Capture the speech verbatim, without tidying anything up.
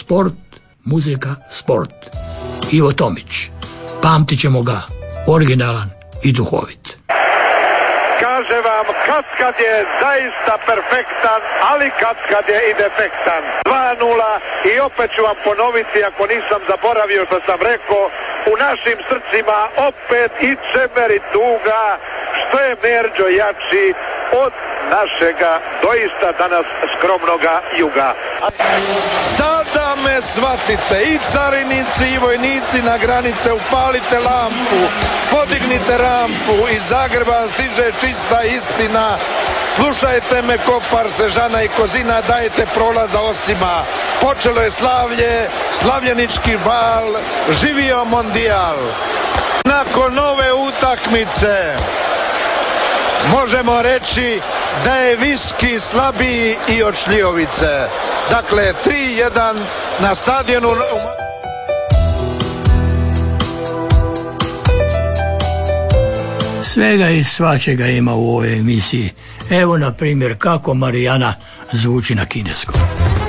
sport, muzika, sport. Ivo Tomić. Pamtit ćemo ga, originalan i duhovit. Kaže vam, kaskad je zaista perfektan, ali kaskad je i defektan. dva nula i opet ću vam ponoviti, ako nisam zaboravio što sam rekao, u našim srcima opet i čemer i tuga, što je Merđo jači od našega doista danas skromnoga juga. Sada me shvatite, i carinici i vojnici na granice, upalite lampu, podignite rampu, iz Zagreba stiže čista istina. Slušajte me, Kopar, Sežana i Kozina, dajte prolaza Osima. Počelo je slavlje, slavljenički bal, živio mondijal. Nakon ove utakmice možemo reći da je viski slabiji i od šljivovice. Dakle, tri jedan na stadionu. Svega i svačega ima u ovoj emisiji. Evo, na primjer, kako Marijana zvuči na kineskom.